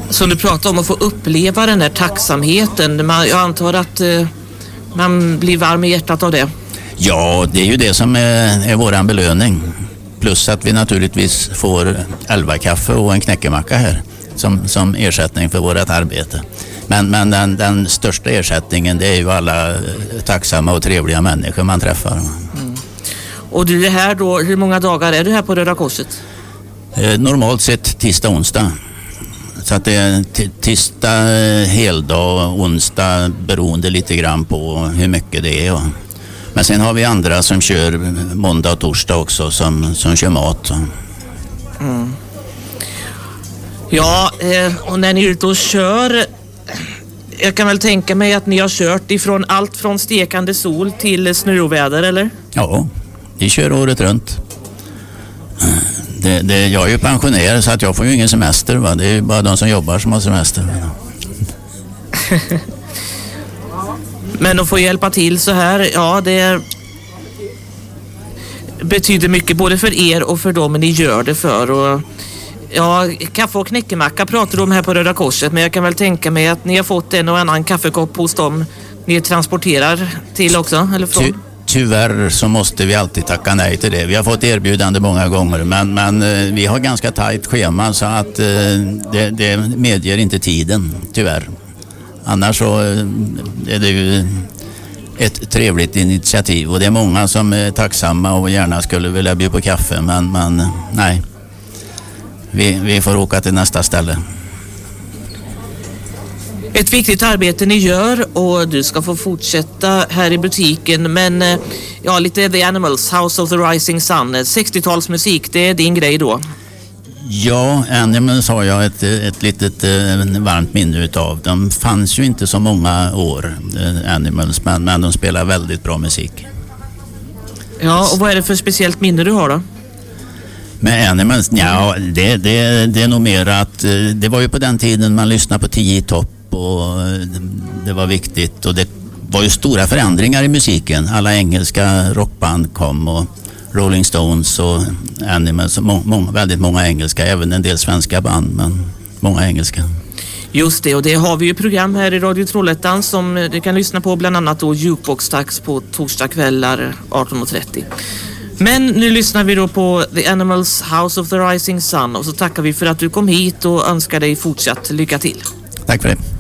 Så du pratar om att få uppleva den här tacksamheten. Jag antar att man blir varm i hjärtat av det. Ja, det är ju det som är våran belöning. Plus att vi naturligtvis får 11 kaffe och en knäckemacka här som ersättning för vårt arbete. Men den största ersättningen, det är ju alla tacksamma och trevliga människor man träffar. Mm. Och du är här då, hur många dagar är du här på Röda Korset? Normalt sett tisdag, onsdag. Så att det är tisdag, heldag, onsdag beroende lite grann på hur mycket det är. Men sen har vi andra som kör måndag och torsdag också som kör mat. Mm. Ja, och när ni är ute och kör, jag kan väl tänka mig att ni har kört ifrån allt från stekande sol till snöoväder, eller? Ja, vi kör året runt. Jag är ju pensionär så att jag får ju ingen semester. Va? Det är ju bara de som jobbar som har semester. Men att få hjälpa till så här, ja, det betyder mycket både för er och för dem ni gör det för. Och, ja, kaffe och knäckemacka pratar du om här på Röda Korset, men jag kan väl tänka mig att ni har fått en och annan kaffekopp hos dem ni transporterar till också, eller från? Tyvärr så måste vi alltid tacka nej till det. Vi har fått erbjudande många gånger, men vi har ganska tajt schema så att det medger inte tiden, tyvärr. Annars så är det ju ett trevligt initiativ och det är många som är tacksamma och gärna skulle vilja bjuda på kaffe, men nej. Vi får åka till nästa ställe. Ett viktigt arbete ni gör och du ska få fortsätta här i butiken, men ja, lite The Animals, House of the Rising Sun, 60-talsmusik, det är din grej då? Ja, Animals har jag ett litet varmt minne utav. De fanns ju inte så många år, Animals, men de spelar väldigt bra musik. Ja, och vad är det för speciellt minne du har då? Med Animals? Ja, det är nog mer att det var ju på den tiden man lyssnade på 10 i topp och det var viktigt och det var ju stora förändringar i musiken. Alla engelska rockband kom och Rolling Stones och Animals, väldigt många engelska, även en del svenska band, men många engelska. Just det, och det har vi ju program här i Radio Trollhättan som du kan lyssna på, bland annat då Jukebox-tax på torsdagskvällar 18.30. Men nu lyssnar vi då på The Animals, House of the Rising Sun och så tackar vi för att du kom hit och önskar dig fortsatt lycka till. Tack för det.